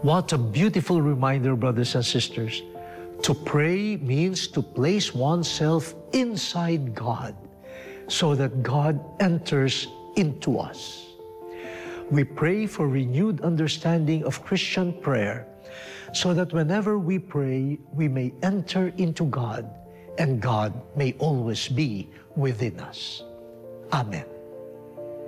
What a beautiful reminder, brothers and sisters. To pray means to place oneself inside God so that God enters into us. We pray for renewed understanding of Christian prayer so that whenever we pray, we may enter into God and God may always be within us. Amen.